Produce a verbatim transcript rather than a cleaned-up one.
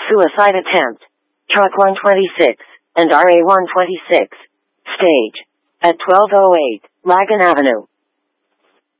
Suicide attempt. Truck one twenty-six and R A one twenty-six. Stage. At twelve oh eight, Lagan Avenue.